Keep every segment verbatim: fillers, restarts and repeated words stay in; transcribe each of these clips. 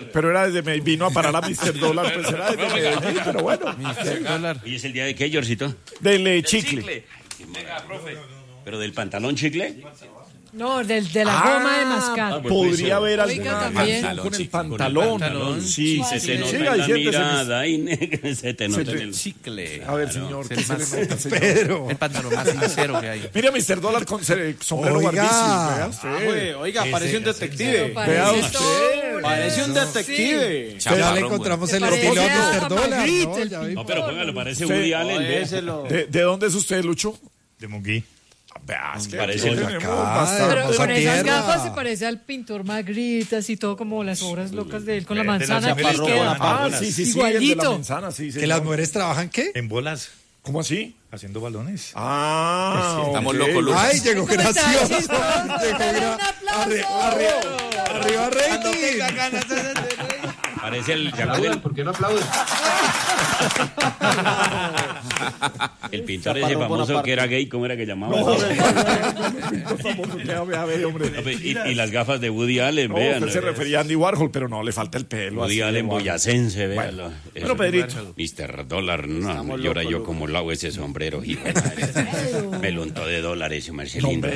Pero era desde Medellín, vino a parar a mister Dólar, pues era desde Medellín, pero bueno. mister Dólar. ¿Y es el día de qué, Yorcito? Del eh, chicle. Venga, profe. ¿Pero del pantalón chicle? No, del, de la goma de mascar. Podría haber Oiga, alguna también. canción con el pantalón. pantalón. Sí, Se sí, te nota sí, en ahí la siéntese, mirada y ne- se te nota te- en el... Chicle. A ver, señor, ¿qué el se le más- nota, señor? Pedro. El pantalón más sincero que hay. Mire a mister Dólar con ce- sombrero Oiga. barbísimo, vea Ah, usted. güey, oiga, parece un detective. Vea Parece usted. todo. Parece un detective. Ya le Chaparrón, encontramos güey. el Te estilo a parece mister a Dólar, Magritte, ¿no? el Ya pintor. vi- No, pero póngalo, parece Sí. Woody Allen. ve. Óyeselo. ¿De, ¿De dónde es usted, Lucho? De Monguí. Vea, es que Parece aquí el- tenemos acá, bastante- Pero hermosa con esas tierra. gafas se parece al pintor Magritte, así todo como las obras locas de él, con la De la manzana que le chaparrón, queda. Ah, sí, sí, sí, el de la Igualito. manzana, sí, ¿Que señor. las mujeres trabajan qué? En bolas, ¿Cómo así? haciendo balones. Ah, Estamos ok. locos, Lucas. Ay, llegó ¿Cómo está? gracioso. Chistoso. Llegó Dale gra- un aplauso. Arriba, arriba, arriba, rating. Parece el... ¿se acuerdan? ¿Por qué no aplauden? El pintor ese Chaparrón famoso Bonaparte. que era gay, ¿cómo era que llamaba? No, vea, vea, vea, pintor famoso, vea, vea, vea, hombre. Y, y las gafas de Woody Allen, No, vean. usted se refería a Andy Warhol, pero no, le falta el pelo. Woody así, Allen Warhol. boyacense, véalo. Pero Pedrito, mister Dólar, no, y ahora yo como lavo ese sombrero, hijo de madre. Me lo untó de dólares, su Marcelindo.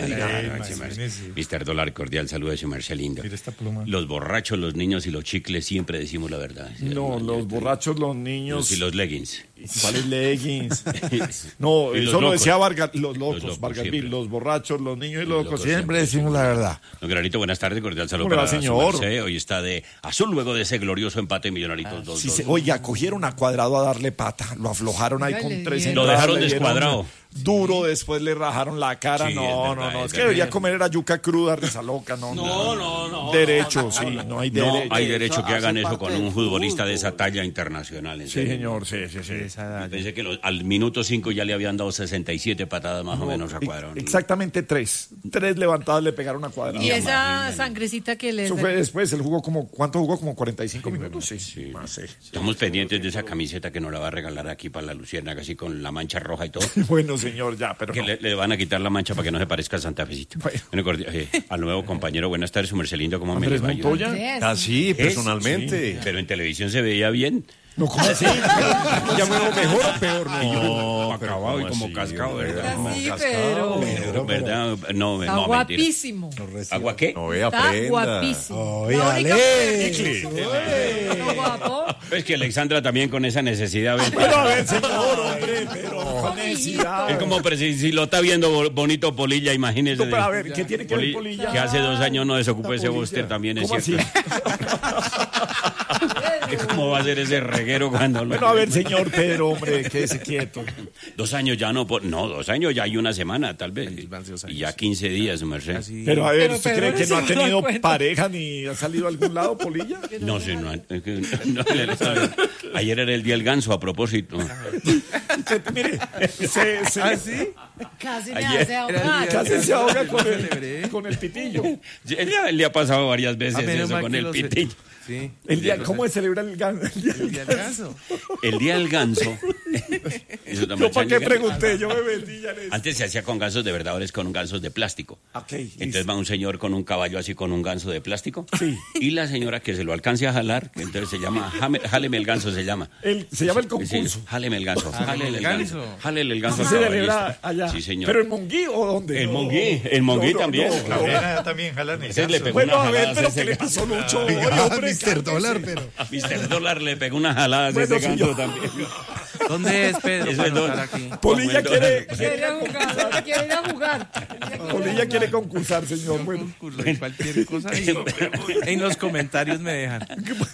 mister Dólar, cordial saludo a su Marcelindo. Mira esta pluma. Los borrachos, los niños y los chicles siempre decimos la verdad. no, los borrachos, los niños. Y los leggings. ¿Cuáles leggings? No, Y los eso lo locos. decía Vargas, los locos, Los locos, Vargas siempre. Bill, los borrachos, los niños y los locos. locos Siempre siempre. decimos la verdad. Don Granito, buenas tardes, cordial saludo ¿Cómo le va, para su señor? merced. Hoy está de azul luego de ese glorioso empate Millonaritos dos Sí, dos. se- oiga, cogieron a Cuadrado a darle pata, lo aflojaron ahí Oiga, con le tres dieron- Lo entradas, dejaron le dieron descuadrado. Duro, después le rajaron la cara. Sí, no, es no, verdad, no, es es que verdad. debería comer era yuca cruda, risa loca, no. No, no, no. Derecho, sí, no hay No derecho. hay derecho que Eso hagan hace eso parte con del un futbolista de esa fútbol. talla internacional. En Sí, serio. señor, sí, sí, sí. Pensé que los- al minuto cinco ya le habían dado sesenta y siete patadas más o menos a Cuadrado. Exactamente tres. Tres levantadas le pegaron a Cuadrado. Y esa sangrecita que le... Eso fue después, él jugó como, ¿cuánto jugó? Como cuarenta y cinco minutos, sí. Sí. Más, sí. Estamos pendientes de esa camiseta que nos la va a regalar aquí para la Luciérnaga, así con la mancha roja y todo. Bueno, señor, ya, pero Que no. le, le van a quitar la mancha para que no se parezca a Santa Fecito. Bueno. Bueno, cordi- eh, al nuevo compañero, buenas tardes, su Mercelindo, ¿cómo me le Andrés va? Montoya. Andrés. Ah, sí, personalmente. Pero en televisión se veía bien. No, ¿cómo así? ¿Ya me veo mejor o peor? No. No, acabado y como cascado, ¿verdad? Sí, pero... Pero, ¿verdad? No, Está no, mentira. guapísimo. ¿Agua qué? No, ve, Está aprenda. guapísimo. Oye, La única Ale. mujer- ¿No guapo? Es que Alexandra también con esa necesidad. ¿ves? Pero a ver, señor, hombre, pero con necesidad. Es como presi- si lo está viendo bo- bonito Polilla, imagínese. No, pero a ver, ¿qué tiene que ver Poli- Polilla? Que hace dos años no desocupó ese búster también, es ¿Cómo así? cierto. ¿Cómo va a ser ese reguero cuando lo... Bueno, a ver, señor Pedro, hombre, quédese quieto. Dos años ya no, po- no, dos años ya hay una semana, tal vez. Van dos años. Y ya quince días, su merced. Así. Pero a ver, Pero ¿usted Pedro cree que no ha no se da tenido cuenta. pareja ni ha salido a algún lado, Polilla? No sé, no, es que- no, le- ayer era el día del ganso, a propósito. Usted, mire, se, se, Casi me Ayer- hace ahogar. casi se ahoga con Celebré. el, con el pitillo. Él le, ha- le ha pasado varias veces Ah, menos eso mal con que el lo sé. pitillo. Sí. El día, ¿cómo se celebra el gan- el día del El día del ganso. El día del ganso. Eso también Yo para qué llega- pregunté, yo me vendí ya en eso. Antes se hacía con gansos de verdad, ahora es con gansos de plástico. Ok, Entonces listo. va un señor con un caballo así con un ganso de plástico. Sí. Y la señora que se lo alcance a jalar, que entonces se llama, jame- jáleme el ganso se llama. El- se llama el Sí, concurso. jáleme el ganso, jálele el ganso. ganso. Jálele el ganso. ¿Sí al se celebra caballista. allá? Sí, señor. ¿Pero en Monguí o dónde? El No. Monguí, el Monguí No, no, también. no, Claro. no. Era también jalan el Ese le ganso. pegó Bueno, una a ver, jalada pero ese ¿qué le ganso. pasó, Lucho? Oye, Ah, hombre, mister cálmese. Dólar, pero... mister Dólar le pegó una jalada Bueno, de ese ganso señor. también. ¿Dónde es Pedro Eso para es do- anotar aquí? Polilla Como el quiere, dólar. Quiere ir a jugar, quiere ir a jugar. Polilla quiere concursar, señor. Bueno, Concurso, cualquier cosa ahí. En los comentarios me dejan.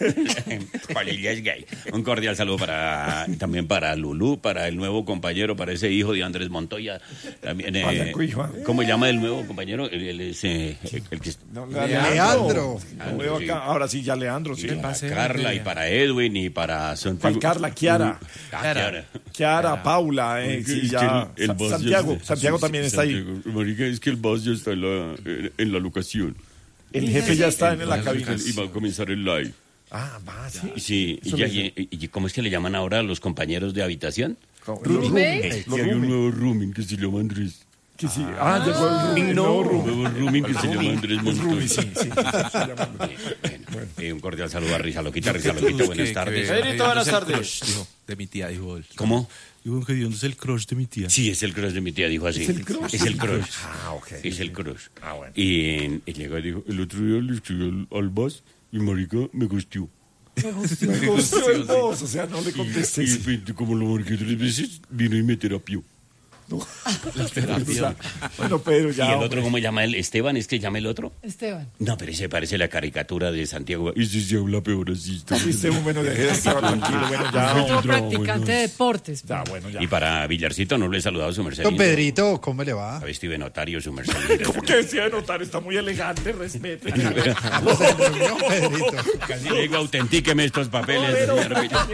Polilla es gay. Un cordial saludo para también para Lulú, para el nuevo compañero, para ese hijo de Andrés Montoya. También, eh, Vaya, cuijo. ¿cómo se llama el nuevo compañero? El, el- ese- el que no, Leandro. Lo veo acá. Ahora sí, ya Leandro, sí. para Pase Carla y botella. para Edwin y para Santiago. Para Carla, Kiara. Ah, Kiara. Kiara, Paula, eh, sí, Es ya. que el- el Sa- boss ya Santiago, está- Santiago sí, también sí, está ahí. Santiago. Marica, es que el boss ya está en la, en la locación. El jefe ya está en la cabina. Y va a comenzar el live. Ah, va, sí. Sí, y, Eso ya- me y- y- ¿cómo es que le llaman ahora a los compañeros de habitación? Los ¿Roommates? roommates, Sí, los hay un roommates. nuevo rooming que se llama Andrés. Que sí. Ah, llegó el rooming. Un No, rooming. nuevo rooming que se llama Andrés Rooming, Montoya. sí, sí, sí, sí, se llama. Bueno, Eh, un cordial saludo a Risa Loquita, Risa Loquita, buenas tardes. Pedrito, buenas tardes. Dijo, de mi tía, dijo él. ¿Cómo? Dijo que Dios es el crush de mi tía. Sí, es el crush de mi tía, dijo así. ¿Es el crush? Es el crush. Ah, ok. Es el crush. Ah, bueno. Y, y llegó y dijo, el otro día le escribí al, al Bas y marica me gustió. Me gustó el voz, o sea, no le contesté. Y, y como lo marqué tres veces, vino y me terapió. La terapia. Bueno, Pedro, ya. ¿Y el hombre. otro cómo llama él? ¿Esteban? ¿Es que llama el otro? Esteban. No, pero ese parece la caricatura de Santiago. Ese se habla peor así. Sí, esté un bueno de estaba tranquilo. Bueno, ya. Otro hombre. practicante de deportes. Ya, bueno, ya. Y para Villarcito no le he saludado a su merced. Don Pedrito, ¿cómo le va? A vestir notario, su merced. ¿Cómo que decía de notar? Está muy elegante, respete. ¿Cómo se durmió, Pedrito? Casi le digo, autentíqueme estos papeles. señor Villar.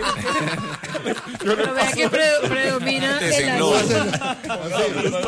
Pero vea que pre- predomina el azul.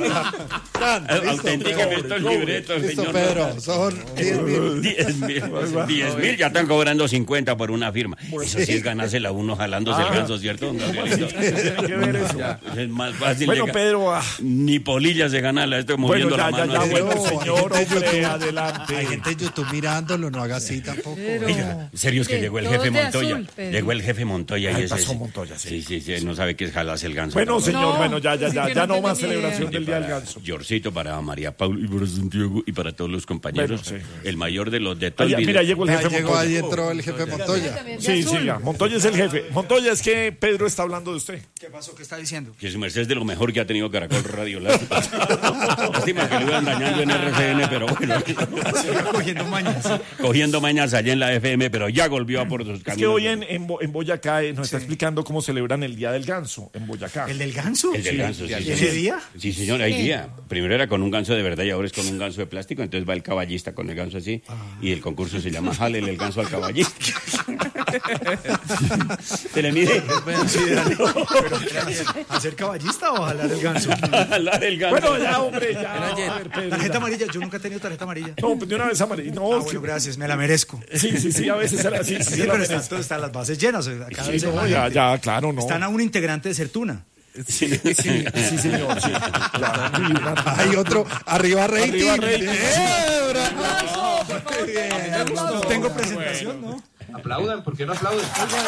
Autentíqueme estos libretos, Listo, señor. Pedro, son diez mil. Diez mil, diez mil, ya están cobrando cincuenta por una firma. Eso sí es ganársela uno jalándose el ganso, ¿cierto? don Gabrielito? Tiene que ver eso. Es más fácil. Bueno, de ga- Pedro, ah, Ni polillas de ganarla, estoy bueno, moviendo ya, la ya, mano. ya, así. bueno, No, hay señor, gente en hombre, YouTube. adelante. Hay gente en YouTube mirándolo, no haga así tampoco. Pero- Oiga, serio es que Sí, llegó el todos jefe de Montoya. azul, Pedro. Llegó el jefe Montoya Ay, y ese. pasó Montoya, sí. Sí, sí, sí, no sabe qué es jalarse el ganso. Bueno, Pero señor, No, bueno, ya, ya, así ya, que ya no no más tengo ni idea. celebración del Día del Ganso. Yorcito para María Paula y para Santiago y para todos los compañeros. Bueno, sí. El mayor de los de Ah, todo el ya, video. mira, llegó el Ya jefe llegó Montoya. ahí, entró el jefe Montoya. También de Sí, azul. sí, ya. Montoya es el jefe. Montoya, es que Pedro está hablando de usted. ¿Qué pasó? ¿Qué está diciendo? Que su merced es de lo mejor que ha tenido Caracol Radio. Lástima que lo iban dañando en R C N, pero bueno. Cogiendo mañas. Cogiendo mañas allá en la F M, pero ya volvió a por sus Es caminos. que hoy en, en, Bo- en Boyacá eh, nos está explicando cómo celebran el Día del Ganso en Boyacá. ¿El del ganso? El del ganso, sí, ¿Y ese señor. día? Sí, señor, hay día. Primero era con un ganso de verdad y ahora es con un ganso de plástico. Entonces va el caballista con el ganso así. Y el concurso se llama Jálele el ganso al caballista. ¿Se le mide? ¿Hacer caballista o jalar el ganso? Jalar el ganso. Bueno, ya, hombre, ya. A ver, Pedro, Tarjeta ya. amarilla, yo nunca he tenido tarjeta amarilla. No, pues de una vez amarilla. No, Ah, es bueno, que- gracias, me la merezco. sí, sí, sí, a veces era así. Sí, Sí, se la pero están, merece. todas- están las bases llenas. o sea, cada Sí, vez hay no, más ya, gente. ya, claro, no. Están a un integrante de Certuna. Sí, señor, sí. Ya, sí, una- Hay otro, arriba rating. Arriba rating. ¡Eh, bravo! Muy bien. No tengo presentación, ¿no? Aplaudan, ¿por qué no aplauden?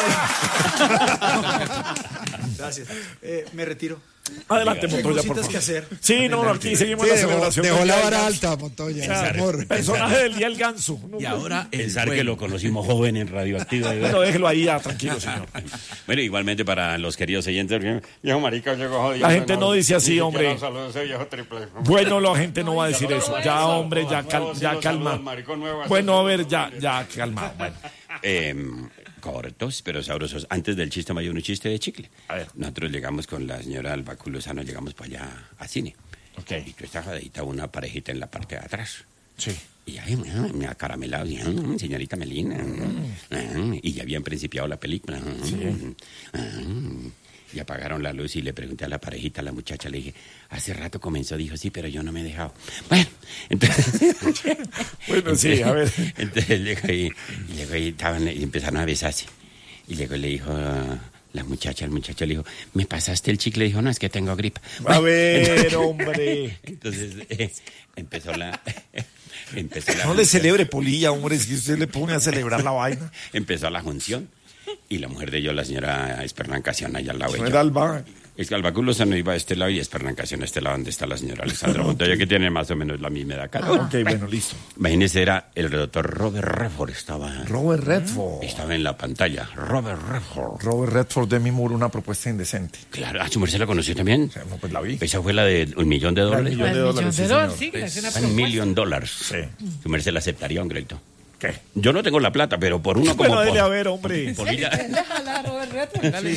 Gracias. Eh, me retiro. Adelante, Hay Montoya, por cositas que favor. hacer. Sí, no, aquí seguimos Sí, la dejó, celebración. dejó del la Día del vara Ganso. alta, Montoya. Claro, amor. personaje del Día del Ganso. No, Y ahora el Pensar que bueno. lo conocimos joven en Radioactiva. de verdad. Bueno, déjelo ahí ya, tranquilo, señor. Bueno, igualmente para los queridos oyentes, viejo marica llegó jodido. La gente no dice así, Ni siquiera hombre. un saludo, ese viejo triple. Bueno, la gente no va a decir eso. Ya, hombre, ya, cal- ya calma. Bueno, a ver, ya, ya, calma. Bueno. Eh, cortos, pero sabrosos. Antes del chiste mayor, un chiste de chicle. A ver. Nosotros llegamos con la señora Albacu Lozano, llegamos para allá a cine. Ok. Y tú estás jodidita, una parejita en la parte de atrás. Sí. Y ahí me acaramelado, y, "Ah, señorita Melina. ah", y ya habían principiado la película. ah, Y apagaron la luz y le pregunté a la parejita, a la muchacha, le dije, hace rato comenzó, dijo, sí, pero yo no me he dejado. Bueno, entonces... Bueno, sí, a ver. Entonces llegó y, y, llegó y, estaban, y empezaron a besarse. Y luego le dijo a la muchacha, el muchacho le dijo, ¿me pasaste el chicle? Le dijo, no, es que tengo gripa. A ver, hombre. Entonces eh, empezó la... empezó la No le celebre, Polilla, hombre, es que usted le pone a celebrar la vaina. Empezó la junción. Y la mujer de ellos, la señora Esperlancación, allá al lado de No ella. era Alba. Es que Albaculo no iba a este lado y Esperlancación a este lado donde está la señora Alessandra Montoya, que tiene más o menos la misma edad. Cara. Ok, bueno, listo. Imagínese, era el doctor Robert Redford, estaba, Robert Redford. estaba en la pantalla. Robert Redford. Robert Redford de mi muro, una propuesta indecente. Claro, ¿a su merced la conoció también? O sea, no, pues la vi. Esa fue la de un millón de dólares. millón El de millón dólares, de sí, dólares, señor. sí, le hace una Un propuesta. millón dólares. Sí. Su merced la aceptaría un crédito. ¿Qué? Yo no tengo la plata, pero por uno como Bueno, dele por- a ver, hombre. Polilla. Déjala, Robert Redford, dale.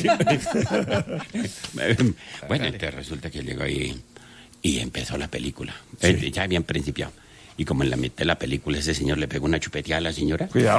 Bueno, entonces resulta que llegó ahí y empezó la película. Eh, Ya habían principiado. Y como en la mitad de la película ese señor le pegó una chupeteada a la señora. Cuidado.